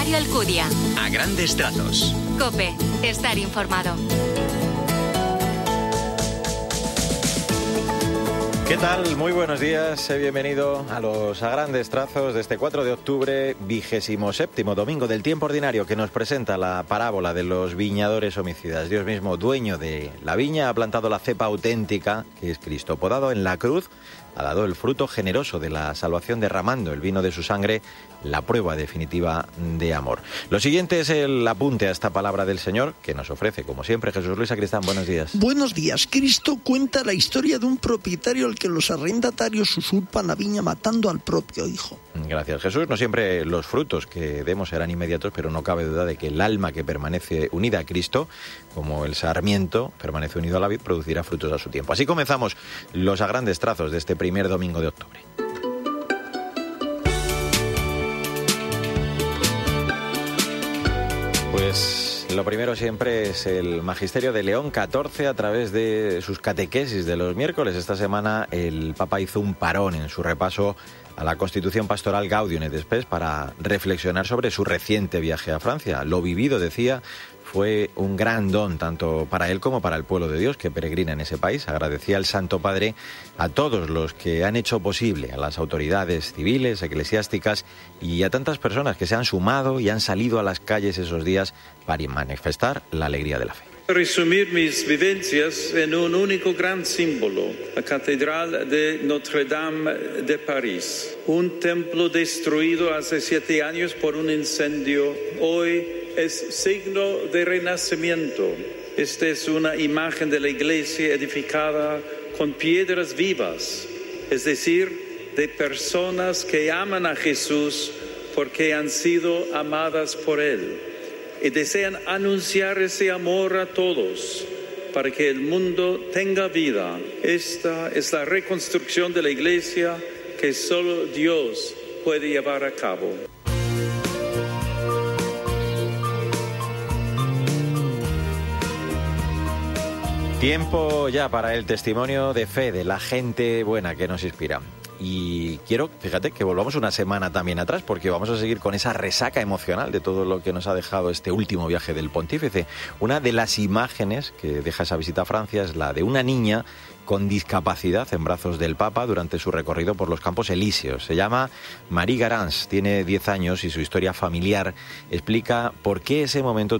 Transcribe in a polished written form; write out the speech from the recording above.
Mario Alcudia. A grandes trazos. COPE. Estar informado. ¿Qué tal? Muy buenos días. Bienvenido a los A Grandes Trazos de este 4 de octubre, 27º domingo del tiempo ordinario, que nos presenta la parábola de los viñadores homicidas. Dios mismo, dueño de la viña, ha plantado la cepa auténtica, que es Cristo. Podado en la cruz, ha dado el fruto generoso de la salvación, derramando el vino de su sangre, la prueba definitiva de amor. Lo siguiente es el apunte a esta palabra del Señor, que nos ofrece, como siempre, Jesús Luis Sacristán. Buenos días. Buenos días. Cristo cuenta la historia de un propietario al que los arrendatarios usurpan la viña matando al propio hijo. Gracias, Jesús. No siempre los frutos que demos serán inmediatos, pero no cabe duda de que el alma que permanece unida a Cristo, como el sarmiento permanece unido a la vid, producirá frutos a su tiempo. Así comenzamos los A Grandes Trazos de este primer domingo de octubre. Pues lo primero siempre es el Magisterio de León XIV a través de sus catequesis de los miércoles. Esta semana el Papa hizo un parón en su repaso a la Constitución Pastoral Gaudium et Spes para reflexionar sobre su reciente viaje a Francia. Lo vivido, decía, fue un gran don tanto para él como para el pueblo de Dios que peregrina en ese país. Agradecía al Santo Padre a todos los que han hecho posible, a las autoridades civiles, eclesiásticas y a tantas personas que se han sumado y han salido a las calles esos días para manifestar la alegría de la fe. Resumir mis vivencias en un único gran símbolo, la Catedral de Notre-Dame de París. Un templo destruido hace 7 años por un incendio, hoy es signo de renacimiento. Esta es una imagen de la iglesia edificada con piedras vivas, es decir, de personas que aman a Jesús porque han sido amadas por Él y desean anunciar ese amor a todos para que el mundo tenga vida. Esta es la reconstrucción de la iglesia que solo Dios puede llevar a cabo. Tiempo ya para el testimonio de fe de la gente buena que nos inspira. Y quiero, fíjate, que volvamos una semana también atrás, porque vamos a seguir con esa resaca emocional de todo lo que nos ha dejado este último viaje del pontífice. Una de las imágenes que deja esa visita a Francia es la de una niña con discapacidad en brazos del Papa durante su recorrido por los Campos Elíseos. Se llama Marie Garance, tiene 10 años y su historia familiar explica por qué ese momento